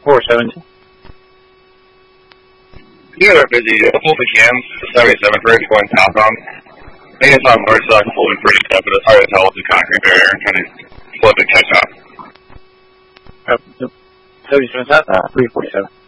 417. You guys are busy. Pull the cams, 77 bridge going southbound. I think it's on north side, pulling pretty up, but it's hard to tell with the concrete barrier and trying to flip and catch up. 77 south, 347.